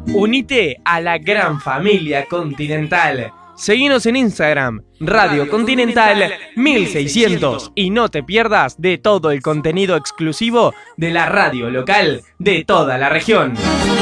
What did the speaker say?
Unite a la gran familia Continental. Seguinos en Instagram, Radio Continental 1600, y no te pierdas de todo el contenido exclusivo de la radio local de toda la región.